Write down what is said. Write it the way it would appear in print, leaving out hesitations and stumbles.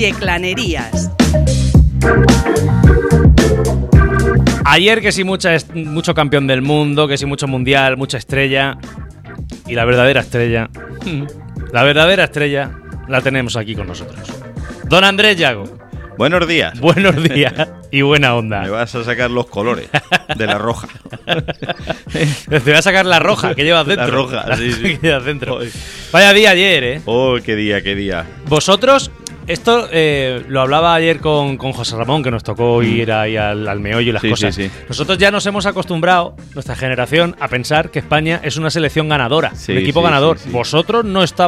Yeclanerías. Ayer que sí mucho campeón del mundo, que sí mucho mundial, mucha estrella. Y la verdadera estrella la tenemos aquí con nosotros. Don Andrés Llago. Buenos días. Buenos días y buena onda. Me vas a sacar los colores de la roja. Te voy a sacar la roja que llevas dentro. La roja, sí. Que llevas dentro. Vaya día ayer, ¿eh? Oh, qué día. Vosotros, esto lo hablaba ayer con José Ramón, que nos tocó ir ahí al meollo y las cosas. Sí. Nosotros ya nos hemos acostumbrado, nuestra generación, a pensar que España es una selección ganadora, un equipo ganador. Sí. Vosotros no estabais